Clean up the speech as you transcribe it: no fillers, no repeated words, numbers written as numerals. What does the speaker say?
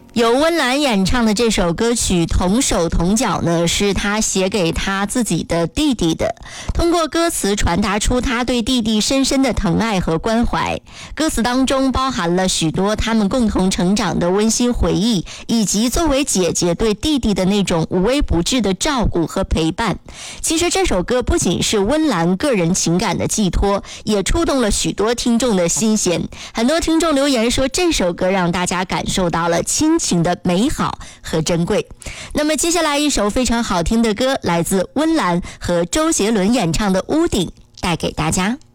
由温岚演唱的这首歌曲《同手同脚》呢，是他写给他自己的弟弟的，通过歌词传达出他对弟弟深深的疼爱和关怀。歌词当中包含了许多他们共同成长的温馨回忆，以及作为姐姐对弟弟的那种无微不至的照顾和陪伴。其实这首歌不仅是温岚个人情感的寄托，也触动了许多听众的心弦。很多听众留言说，这首歌让大家感受到了亲情的美好和珍贵。那么接下来一首非常好听的歌，来自温岚和周杰伦演唱的《屋顶》，带给大家。